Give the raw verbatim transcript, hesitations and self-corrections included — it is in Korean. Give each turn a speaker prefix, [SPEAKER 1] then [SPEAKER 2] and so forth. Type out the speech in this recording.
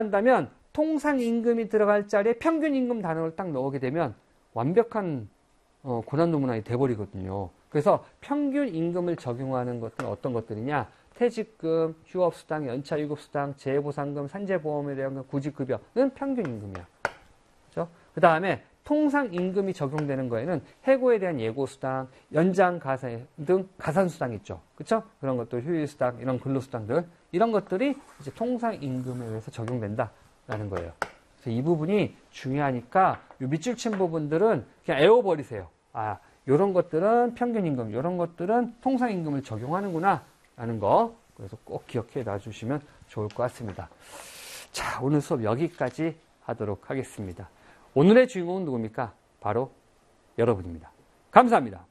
[SPEAKER 1] 한다면 통상임금이 들어갈 자리에 평균임금 단어를 딱 넣게 되면 완벽한 어, 고난노무난이 돼버리거든요. 그래서 평균임금을 적용하는 것들은 어떤 것들이냐? 퇴직금, 휴업수당, 연차유급수당, 재보상금, 산재보험에 대한 구직급여는 평균임금이야. 그렇죠? 그 다음에 통상임금이 적용되는 거에는 해고에 대한 예고수당, 연장가산 등 가산수당 있죠. 그렇죠? 그런 것들, 휴일수당, 이런 근로수당들, 이런 것들이 이제 통상임금에 의해서 적용된다라는 거예요. 그래서 이 부분이 중요하니까 이 밑줄 친 부분들은 그냥 애워버리세요. 아, 요런 것들은 평균임금, 요런 것들은 통상임금을 적용하는구나 라는 거. 그래서 꼭 기억해 놔주시면 좋을 것 같습니다. 자, 오늘 수업 여기까지 하도록 하겠습니다. 오늘의 주인공은 누굽니까? 바로 여러분입니다. 감사합니다.